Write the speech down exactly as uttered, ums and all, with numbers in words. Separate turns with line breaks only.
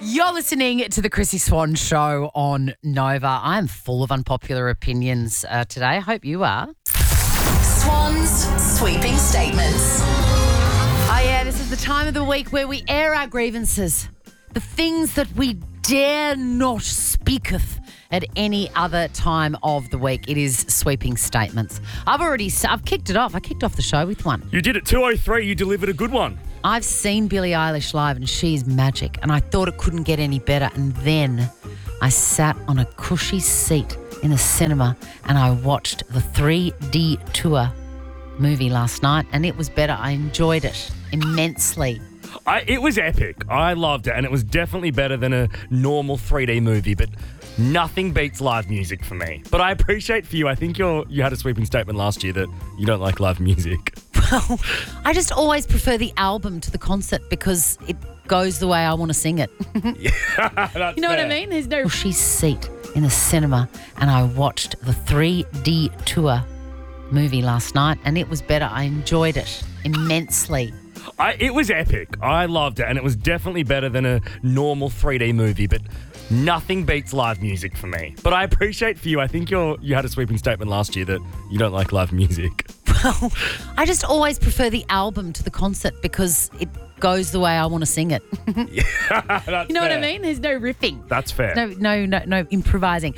You're listening to the Chrissy Swan Show on Nova. I'm full of unpopular opinions uh, today. I hope you are.
Swan's sweeping statements.
Oh, yeah, this is the time of the week where we air our grievances. The things that we dare not speaketh at any other time of the week. It is sweeping statements. I've already, I've kicked it off. I kicked off the show with one.
You did it two oh three. You delivered a good one.
I've seen Billie Eilish live and she's magic, and I thought it couldn't get any better. And then I sat on a cushy seat in the cinema and I watched the three D tour movie last night, and it was better. I enjoyed it immensely.
I, it was epic. I loved it, and it was definitely better than a normal three D movie, but nothing beats live music for me. But I appreciate for you, I think you're, you had a sweeping statement last year that you don't like live music.
Well, I just always prefer the album to the concert because it goes the way I want to sing it.
Yeah, that's
You know
fair.
what I mean? There's no cushy seat in the cinema, and I watched the three D tour movie last night, and it was better. I enjoyed it immensely.
I, it was epic. I loved it, and it was definitely better than a normal three D movie, but nothing beats live music for me. But I appreciate for you, I think you're, you had a sweeping statement last year that you don't like live music.
Well, I just always prefer the album to the concert because it goes the way I want to sing it.
Yeah, that's
You know what I
fair.
mean? There's no riffing.
That's fair.
No, no, no, no improvising.